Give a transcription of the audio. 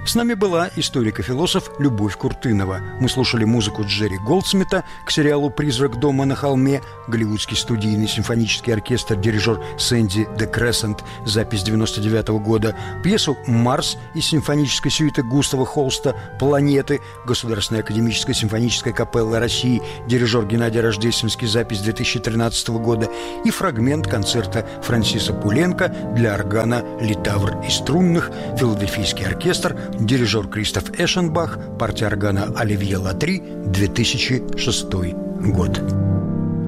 С нами была историк-философ Любовь Куртынова. Мы слушали музыку Джерри Голдсмита к сериалу «Призрак дома на холме», голливудский студийный симфонический оркестр, дирижер Сэнди де Крессент, запись 99 года, пьесу «Марс» из симфонической сюиты Густава Холста «Планеты», Государственная академическая симфоническая капелла России, дирижер Геннадий Рождественский, запись 2013 года, и фрагмент концерта Франсиса Пуленко для органа, литавр и струнных, филадельфийский оркестр, дирижер Кристоф Эшенбах, партия органа Оливье Латри, 2006 год.